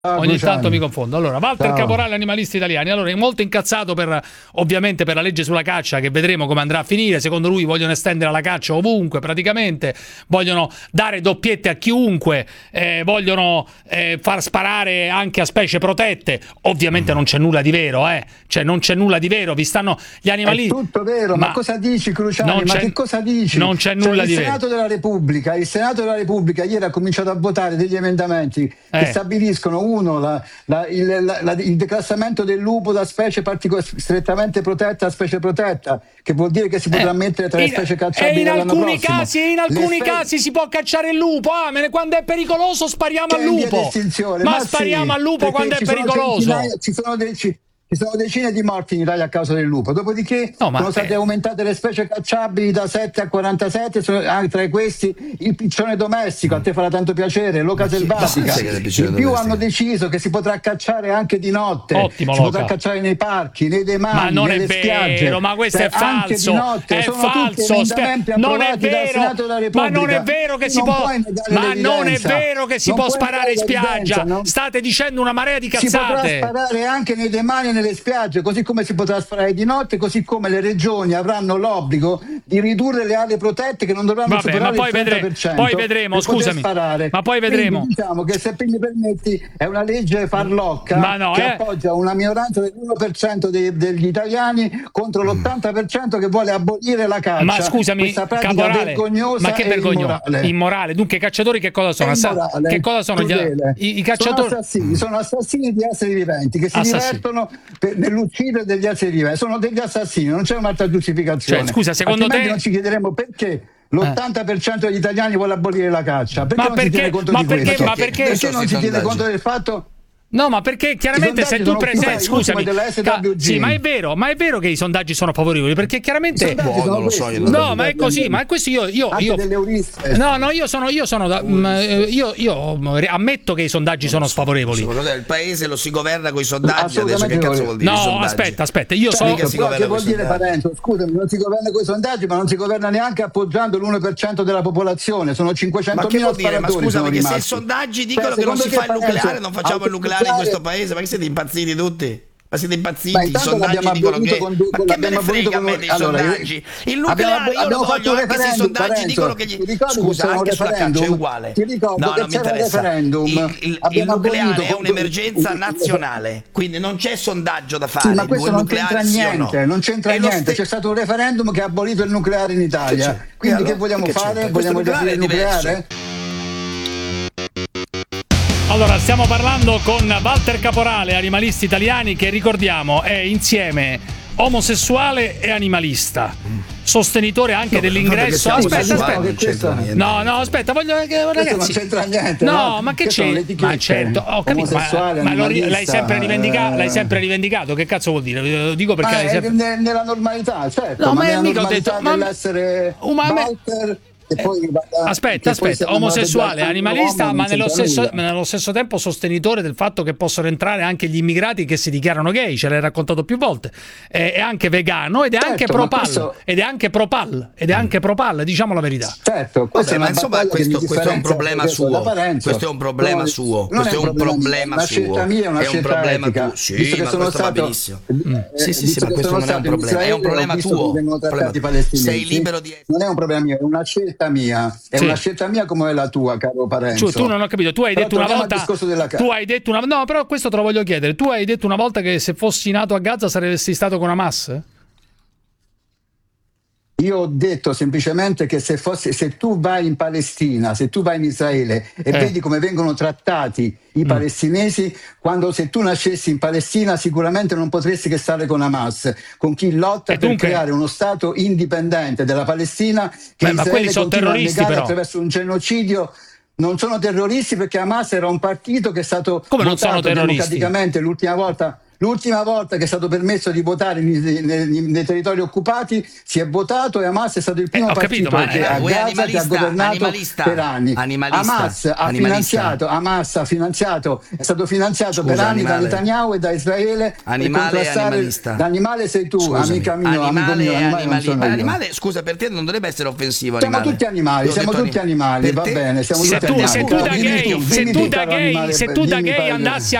Ogni tanto mi confondo. Allora, Walter Caporale, Animalisti Italiani. Allora, è molto incazzato ovviamente per la legge sulla caccia, che vedremo come andrà a finire. Secondo lui vogliono estendere la caccia ovunque, praticamente. Vogliono dare doppiette a chiunque, vogliono far sparare anche a specie protette. Ovviamente non c'è nulla di vero, Cioè, non c'è nulla di vero. Vi stanno gli animali. È tutto vero, ma cosa dici, Cruciani? Ma che cosa dici? Non c'è nulla di vero. Il Senato della Repubblica ieri ha cominciato a votare degli emendamenti che stabiliscono il declassamento del lupo da specie strettamente protetta a specie protetta, che vuol dire che si potrà mettere tra le specie cacciabili l'anno prossimo. In alcuni casi si può cacciare il lupo. Quando è pericoloso spariamo al lupo. Ma spariamo al lupo quando è pericoloso. Ci sono decine di morti in Italia a causa del lupo. Dopodiché sono state aumentate le specie cacciabili da 7 a 47, tra questi il piccione domestico, a te farà tanto piacere, l'oca selvatica. In più hanno deciso che si potrà cacciare anche di notte. Ottimo, si potrà cacciare nei parchi, nei demani, nelle spiagge. Ma questo è falso. È falso. Non è vero. Ma non è vero che si può. Ma non è vero che si può sparare in spiaggia. State dicendo una marea di cazzate. Si potrà sparare anche nei demani e nelle spiagge, così come si potrà sparare di notte, così come le regioni avranno l'obbligo di ridurre le aree protette che non dovranno superare il 30%. Poi vedremo, scusami. Ma poi vedremo. Quindi, diciamo che, se mi permetti, è una legge farlocca che appoggia una minoranza del 1% degli italiani contro l'80% che vuole abolire la caccia. Ma scusami, Caporale, vergognosa, ma che vergognosa? Immorale. Dunque i cacciatori che cosa sono? Che cosa sono i cacciatori? Sono assassini di esseri viventi che si divertono nell'uccidere degli esseri viventi. Sono degli assassini, non c'è un'altra giustificazione. Cioè, scusa, secondo te non ci chiederemo perché l'80% degli italiani vuole abolire la caccia. Perché non si tiene conto di questo? Perché non si tiene conto del fatto? No, ma perché chiaramente se tu presenti, scusami, sì, ma è vero che i sondaggi sono favorevoli, perché chiaramente no, ma è così, ma è questo io ammetto che i sondaggi sono sfavorevoli. Secondo te il paese lo si governa con i sondaggi? Adesso che cazzo vuol dire? No, aspetta, io so che vuol dire, Parenzo? Scusami, non si governa con i sondaggi, ma non si governa neanche appoggiando l'1% della popolazione. Sono 500.000 sparatori. Ma scusami, che se i sondaggi dicono che non si fa il nucleare, non facciamo il nucleare in questo paese, ma che siete impazziti tutti? Ma siete impazziti? I sondaggi dicono che ma che me ne frega a me dei sondaggi? Il nucleare io lo voglio, anche se i sondaggi dicono che scusa, anche sulla caccia è uguale. No, non mi interessa. Il nucleare è un'emergenza nazionale, quindi non c'è sondaggio da fare. Ma questo non c'entra niente, non c'entra niente. C'è stato un referendum che ha abolito il nucleare in Italia. Quindi che vogliamo fare? Vogliamo abolire il nucleare? Allora, stiamo parlando con Walter Caporale, Animalisti Italiani, che ricordiamo è insieme omosessuale e animalista, sostenitore anche dell'ingresso. Aspetta. Aspetta, voglio ragazzi. Non c'entra niente. No, ma che c'è? Ma certo, ho capito, ma l'hai sempre rivendicato, Che cazzo vuol dire? Lo dico perché nella normalità, certo. No, ma nella mica ho normalità detto dell'essere Walter. Aspetta, omosessuale, animalista, ma nello stesso tempo sostenitore del fatto che possono entrare anche gli immigrati che si dichiarano gay, ce l'hai raccontato più volte. È anche vegano ed è anche pro-pal, ed è anche pro-pal, diciamo la verità. Certo, questo è un problema suo. Questo è un problema suo. Questo è un problema suo. È una scelta etica. Sì, ma questo va benissimo. Sì, ma questo non è un problema. È un problema tuo. Sei libero di... Non è un problema mio, è una scelta mia, una scelta mia come è la tua, caro Parenzo. Cioè, tu non ho capito, tu hai detto una volta, no, però questo te lo voglio chiedere, tu hai detto una volta che se fossi nato a Gaza saresti stato con Hamas? Io ho detto semplicemente che se tu vai in Palestina, se tu vai in Israele e vedi come vengono trattati i palestinesi, se tu nascessi in Palestina sicuramente non potresti che stare con Hamas, con chi lotta per creare uno Stato indipendente della Palestina che Israele continua a negare attraverso un genocidio. Non sono terroristi perché Hamas era un partito che è stato votato democraticamente l'ultima volta. L'ultima volta che è stato permesso di votare nei territori occupati si è votato, e Hamas è stato il primo partito che a Gaza che ha governato per anni. Hamas ha finanziato, è stato finanziato per anni da Netanyahu e da Israele per contrastare. L'animale sei tu. Scusami. Amica mia, amico mio, animale, scusa, per te non dovrebbe essere offensivo. Siamo tutti animali, va bene. Siamo tutti animali. Se tu da gay andassi